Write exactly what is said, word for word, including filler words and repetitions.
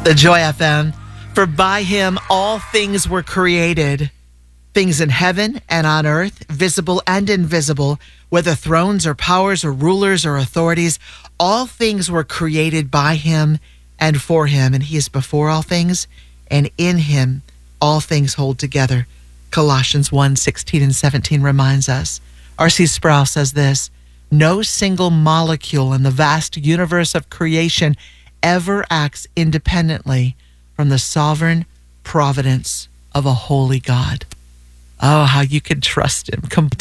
The Joy F M. For by him all things were created, things in heaven and on earth, visible and invisible, whether thrones or powers or rulers or authorities. All things were created by him and for him, and he is before all things, and in him all things hold together. Colossians one sixteen and seventeen reminds us. R C Sproul says this: no single molecule in the vast universe of creation ever acts independently from the sovereign providence of a holy God. Oh, how you can trust him. Come